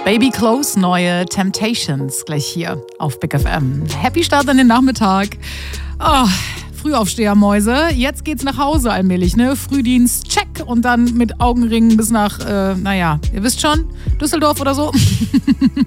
Baby Close, neue Temptations, gleich hier auf Big FM. Happy Start in den Nachmittag. Oh, Frühaufstehermäuse. Jetzt geht's nach Hause allmählich, ne? Frühdienst, check. Und dann mit Augenringen bis nach, ihr wisst schon, Düsseldorf oder so.